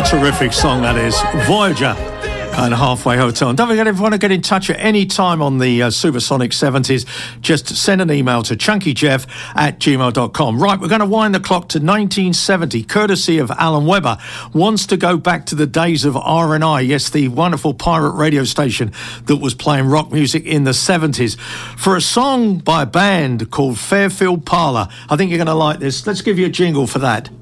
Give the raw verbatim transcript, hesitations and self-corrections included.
Terrific song that is. Voyager and Halfway Hotel. And don't forget, if you want to get in touch at any time on the uh, Supersonic seventies, just send an email to chunkyjeff at gmail dot com. Right, we're going to wind the clock to nineteen seventy, courtesy of Alan Webber. Wants to go back to the days of R and I, yes, the wonderful pirate radio station that was playing rock music in the seventies, for a song by a band called Fairfield Parlour. I think you're going to like this. Let's give you a jingle for that.